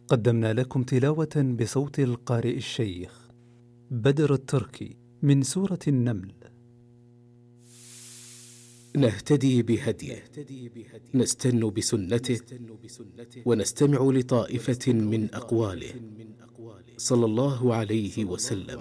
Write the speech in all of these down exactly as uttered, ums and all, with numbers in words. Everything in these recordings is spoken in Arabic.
قدمنا لكم تلاوة بصوت القارئ الشيخ بدر التركي من سورة النمل. نهتدي بهديه، نستن بسنته، ونستمع لطائفة من أقواله صلى الله عليه وسلم.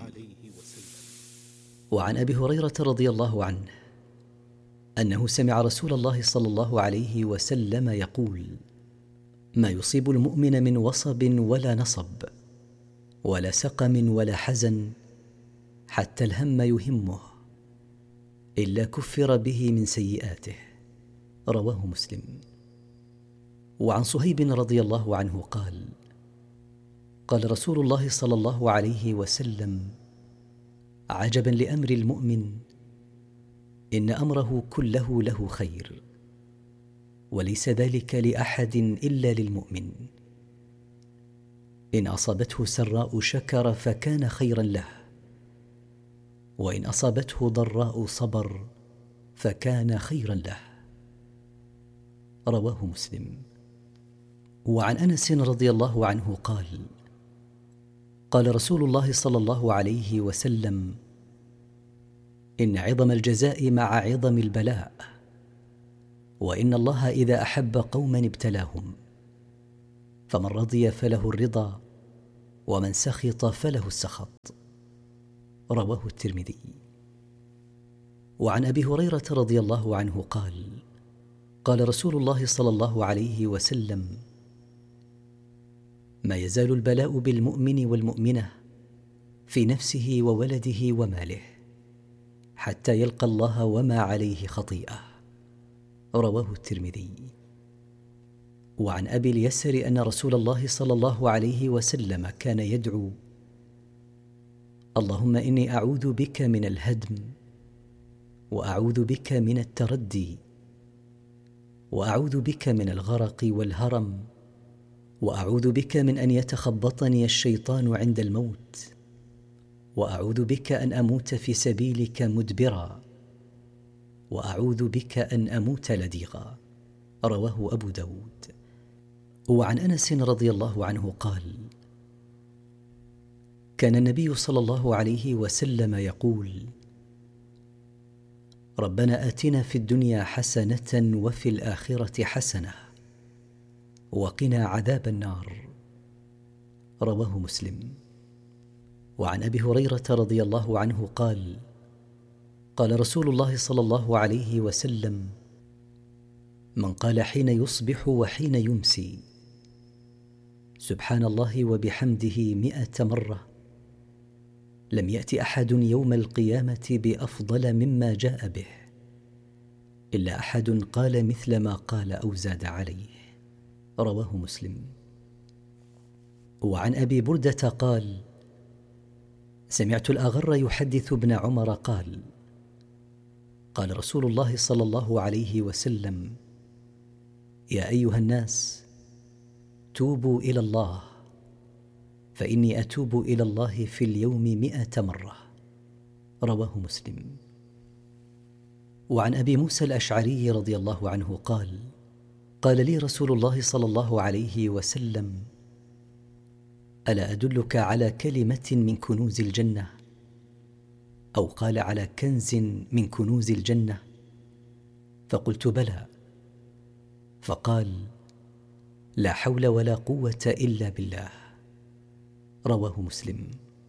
وعن أبي هريرة رضي الله عنه أنه سمع رسول الله صلى الله عليه وسلم يقول: ما يصيب المؤمن من وصب ولا نصب ولا سقم ولا حزن حتى الهم يهمه إلا كفر به من سيئاته. رواه مسلم. وعن صهيب رضي الله عنه قال: قال رسول الله صلى الله عليه وسلم: عجبا لأمر المؤمن، إن أمره كله له خير، وليس ذلك لأحد إلا للمؤمن. إن أصابته سراء شكر فكان خيرا له، وإن أصابته ضراء صبر فكان خيرا له. رواه مسلم. وعن أنس رضي الله عنه قال: قال رسول الله صلى الله عليه وسلم: إن عظم الجزاء مع عظم البلاء، وإن الله إذا أحب قوما ابتلاهم، فمن رضي فله الرضا، ومن سخط فله السخط. رواه الترمذي. وعن أبي هريرة رضي الله عنه قال: قال رسول الله صلى الله عليه وسلم: ما يزال البلاء بالمؤمن والمؤمنة في نفسه وولده وماله حتى يلقى الله وما عليه خطيئة. رواه الترمذي. وعن أبي اليسر أن رسول الله صلى الله عليه وسلم كان يدعو: اللهم إني أعوذ بك من الهدم، وأعوذ بك من التردي، وأعوذ بك من الغرق والهرم، وأعوذ بك من أن يتخبطني الشيطان عند الموت، وأعوذ بك أن أموت في سبيلك مدبرا، وأعوذ بك أن أموت لديغا. رواه أبو داود. وعن أنس رضي الله عنه قال: كان النبي صلى الله عليه وسلم يقول: ربنا آتنا في الدنيا حسنة وفي الآخرة حسنة وقنا عذاب النار. رواه مسلم. وعن أبي هريرة رضي الله عنه قال: قال رسول الله صلى الله عليه وسلم: من قال حين يصبح وحين يمسي سبحان الله وبحمده مئة مرة لم يأت أحد يوم القيامة بأفضل مما جاء به إلا أحد قال مثل ما قال أو زاد عليه. رواه مسلم. وعن أبي بردة قال: سمعت الأغر يحدث ابن عمر قال: قال رسول الله صلى الله عليه وسلم: يا أيها الناس توبوا إلى الله، فإني أتوب إلى الله في اليوم مئة مرة. رواه مسلم. وعن أبي موسى الأشعري رضي الله عنه قال: قال لي رسول الله صلى الله عليه وسلم: ألا أدلك على كلمة من كنوز الجنة؟ أو قال على كنز من كنوز الجنة؟ فقلت بلى. فقال: لا حول ولا قوة إلا بالله. رواه مسلم.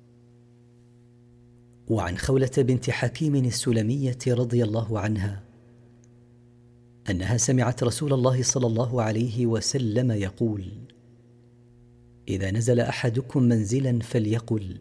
وعن خولة بنت حكيم السلمية رضي الله عنها أنها سمعت رسول الله صلى الله عليه وسلم يقول: إذا نزل أحدكم منزلا فليقل: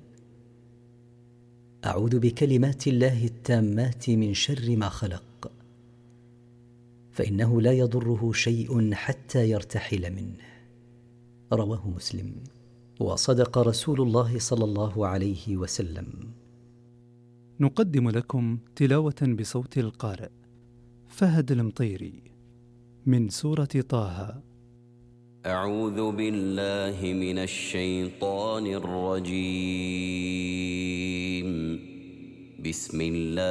أعوذ بكلمات الله التامات من شر ما خلق، فإنه لا يضره شيء حتى يرتحل منه. رواه مسلم. وصدق رسول الله صلى الله عليه وسلم. نقدم لكم تلاوة بصوت القارئ فهد المطيري من سورة طه. أعوذ بالله من الشيطان الرجيم. بسم الله